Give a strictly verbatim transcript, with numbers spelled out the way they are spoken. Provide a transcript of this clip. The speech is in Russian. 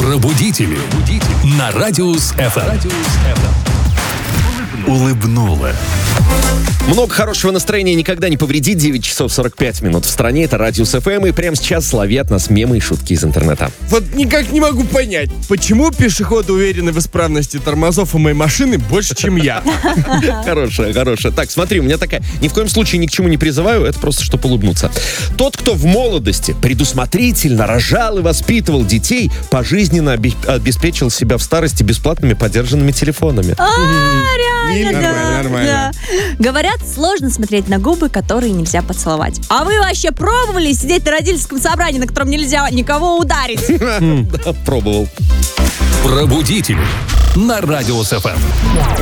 Пробудители. На Радиус эф эм. Улыбнула. Много хорошего настроения никогда не повредит. девять часов сорок пять минут в стране. Это Радиус эф эм. И прямо сейчас ловят нас мемы и шутки из интернета. Вот никак не могу понять, почему пешеходы уверены в исправности тормозов у моей машины больше, чем я. Хорошая, хорошая. Так, смотри, у меня такая... Ни в коем случае ни к чему не призываю, это просто чтобы улыбнуться. Тот, кто в молодости предусмотрительно рожал и воспитывал детей, пожизненно обе- обеспечил себя в старости бесплатными подержанными телефонами. А, реально, Нормально, да, нормально. да. Говорят, сложно смотреть на губы, которые нельзя поцеловать. А вы вообще пробовали сидеть на родительском собрании, на котором нельзя никого ударить? Да, пробовал. Пробудители. На Радиус эф эм.